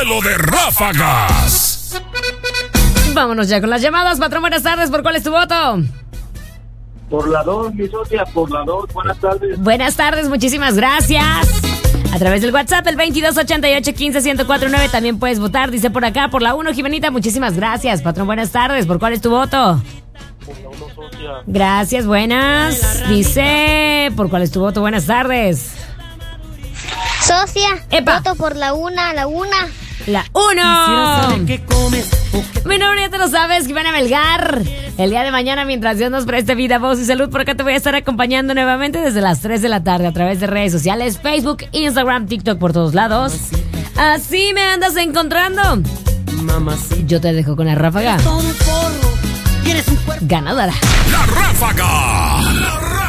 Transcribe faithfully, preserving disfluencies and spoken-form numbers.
duelo de ráfagas. Vámonos ya con las llamadas. Patrón, buenas tardes. ¿Por cuál es tu voto? Por la dos, mi socia, por la dos. Buenas tardes. Buenas tardes, muchísimas gracias. A través del WhatsApp, el veintidós ochenta y ocho quince ciento cuatro nueve, también puedes votar. Dice por acá, por la uno, Jimenita, muchísimas gracias. Patrón, buenas tardes. ¿Por cuál es tu voto? Por la uno, socia. Gracias, buenas. Dice, ¿por cuál es tu voto? Buenas tardes. Socia, Epa. voto por la una, la una. La uno. Bueno, ya te lo sabes, Jimena Melgar. El día de mañana, mientras Dios nos preste vida, voz y salud, por acá te voy a estar acompañando nuevamente desde las tres de la tarde a través de redes sociales, Facebook, Instagram, TikTok, por todos lados. Así me andas encontrando. Yo te dejo con la ráfaga ganadora. La ráfaga.